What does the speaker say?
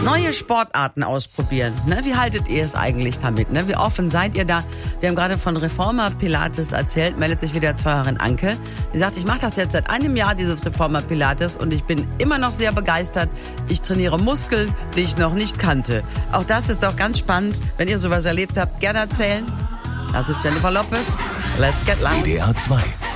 Neue Sportarten ausprobieren. Ne? Wie haltet ihr es eigentlich damit? Ne? Wie offen seid ihr da? Wir haben gerade von Reformer Pilates erzählt, meldet sich wieder Zuhörerin Anke. Die sagt, ich mache das jetzt seit einem Jahr, dieses Reformer Pilates, und ich bin immer noch sehr begeistert. Ich trainiere Muskeln, die ich noch nicht kannte. Auch das ist doch ganz spannend. Wenn ihr sowas erlebt habt, gerne erzählen. Das ist Jennifer Lopez. Let's get loud. WDR 2